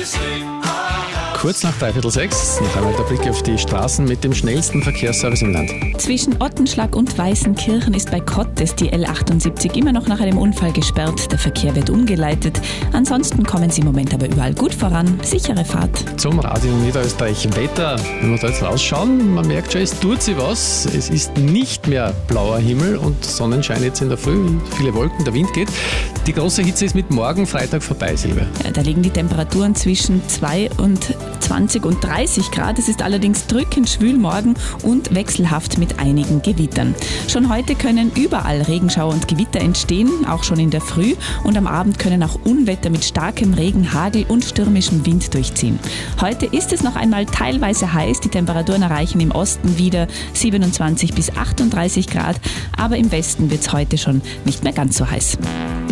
Kurz nach 5:45, noch einmal der Blick auf die Straßen mit dem schnellsten Verkehrsservice im Land. Zwischen Ottenschlag und Weißenkirchen ist bei Kottes die L78 immer noch nach einem Unfall gesperrt. Der Verkehr wird umgeleitet. Ansonsten kommen Sie im Moment aber überall gut voran. Sichere Fahrt. Zum Radio Niederösterreich Wetter. Wenn wir da jetzt rausschauen, man merkt schon, es tut sich was. Es ist nicht mehr blauer Himmel und Sonnenschein jetzt in der Früh. Viele Wolken, der Wind geht. Die große Hitze ist mit morgen Freitag vorbei, Silvia. Ja, da liegen die Temperaturen zwischen 22 und 30 Grad. Es ist allerdings drückend schwül morgen und wechselhaft mit einigen Gewittern. Schon heute können überall Regenschauer und Gewitter entstehen, auch schon in der Früh. Und am Abend können auch Unwetter mit starkem Regen, Hagel und stürmischem Wind durchziehen. Heute ist es noch einmal teilweise heiß. Die Temperaturen erreichen im Osten wieder 27 bis 38 Grad. Aber im Westen wird es heute schon nicht mehr ganz so heiß.